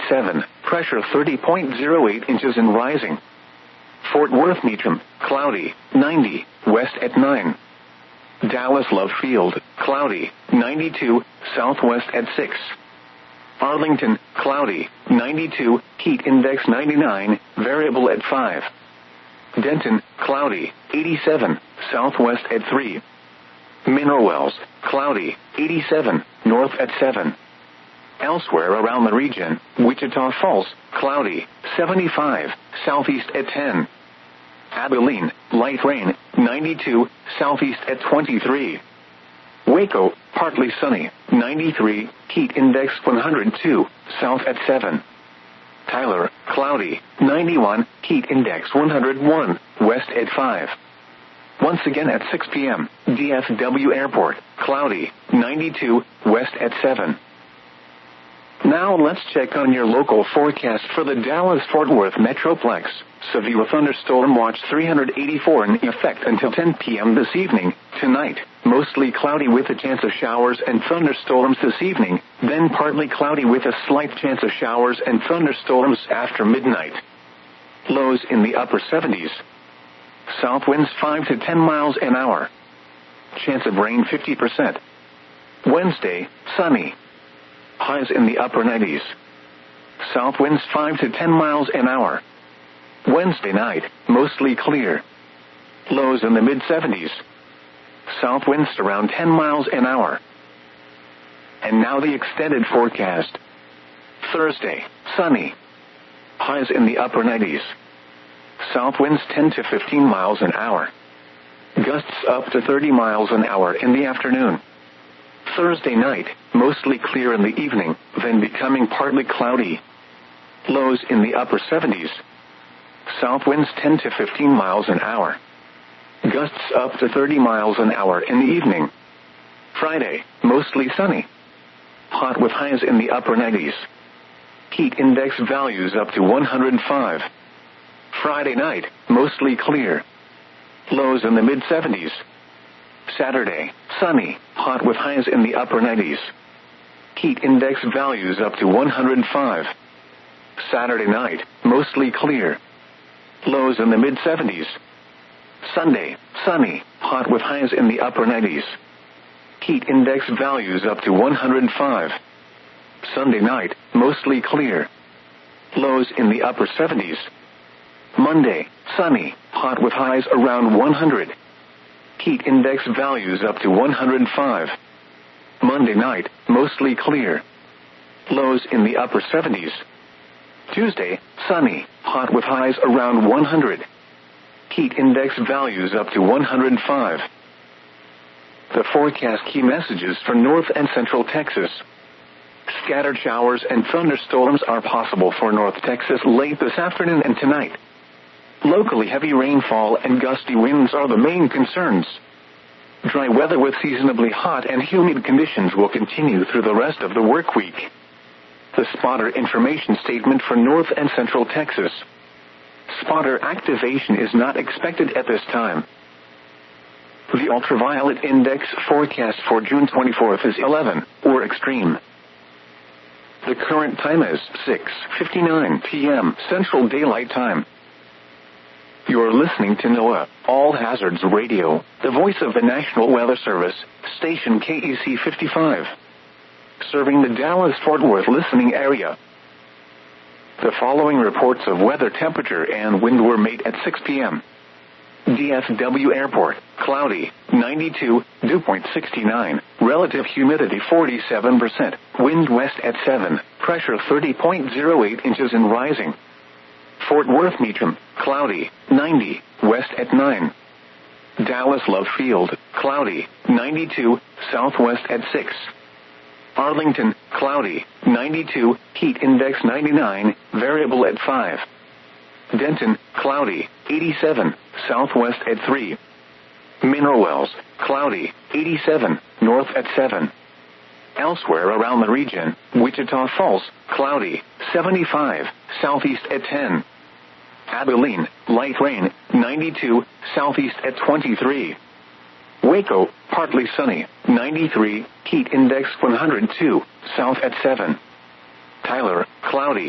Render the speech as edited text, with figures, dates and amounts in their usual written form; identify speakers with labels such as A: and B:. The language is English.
A: 7, pressure 30.08 inches and rising. Fort Worth Meacham, cloudy, 90, west at 9. Dallas Love Field, cloudy, 92, southwest at 6. Arlington, cloudy, 92, heat index 99, variable at 5. Denton, cloudy, 87, southwest at 3. Mineral Wells, cloudy, 87, north at 7. Elsewhere around the region, Wichita Falls, cloudy, 75, southeast at 10. Abilene, light rain, 92, southeast at 23. Waco, partly sunny, 93, heat index 102, south at 7. Tyler, cloudy, 91, heat index 101, west at 5. Once again at 6 p.m., DFW Airport, cloudy, 92, west at 7. Now let's check on your local forecast for the Dallas-Fort Worth Metroplex. Severe thunderstorm watch 384 in effect until 10 p.m. this evening. Tonight, mostly cloudy with a chance of showers and thunderstorms this evening, then partly cloudy with a slight chance of showers and thunderstorms after midnight. Lows in the upper 70s. South winds 5 to 10 miles an hour. Chance of rain 50%. Wednesday, sunny. Highs in the upper 90s. South winds 5 to 10 miles an hour. Wednesday night, mostly clear. Lows in the mid-70s. South winds around 10 miles an hour. And now the extended forecast. Thursday, sunny. Highs in the upper 90s. South winds 10 to 15 miles an hour. Gusts up to 30 miles an hour in the afternoon. Thursday night, mostly clear in the evening, then becoming partly cloudy. Lows in the upper 70s. South winds 10 to 15 miles an hour. Gusts up to 30 miles an hour in the evening. Friday, mostly sunny. Hot with highs in the upper 90s. Heat index values up to 105. Friday night, mostly clear. Lows in the mid-70s. Saturday, sunny, hot with highs in the upper 90s. Heat index values up to 105. Saturday night, mostly clear. Lows in the mid-70s. Sunday, sunny, hot with highs in the upper 90s. Heat index values up to 105. Sunday night, mostly clear. Lows in the upper 70s. Monday, sunny, hot with highs around 100. Heat index values up to 105. Monday night, mostly clear. Lows in the upper 70s. Tuesday, sunny, hot with highs around 100. Heat index values up to 105. The forecast key messages for North and Central Texas. Scattered showers and thunderstorms are possible for North Texas late this afternoon and tonight. Locally heavy rainfall and gusty winds are the main concerns. Dry weather with seasonably hot and humid conditions will continue through the rest of the work week. The spotter information statement for North and Central Texas. Spotter activation is not expected at this time. The ultraviolet index forecast for June 24th is 11, or extreme. The current time is 6:59 p.m. Central Daylight Time. You're listening to NOAA, All Hazards Radio, the voice of the National Weather Service, station KEC 55. Serving the Dallas-Fort Worth listening area. The following reports of weather temperature and wind were made at 6 p.m. DFW Airport, cloudy, 92, dew point 69, relative humidity 47%, wind west at 7, pressure 30.08 inches and rising. Fort Worth Meacham, cloudy, 90, west at 9. Dallas Love Field, cloudy, 92, southwest at 6. Arlington, cloudy, 92, heat index 99, variable at 5. Denton, cloudy, 87, southwest at 3. Mineral Wells, cloudy, 87, north at 7. Elsewhere around the region, Wichita Falls, cloudy, 75, southeast at 10. Abilene, light rain, 92, southeast at 23. Waco, partly sunny, 93, heat index 102, south at 7. Tyler, cloudy,